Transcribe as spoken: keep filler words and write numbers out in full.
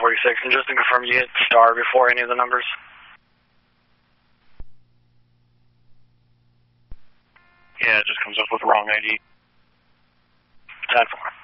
forty-six, and just to confirm, you hit star before any of the numbers? Yeah, it just comes up with wrong I D. ten four.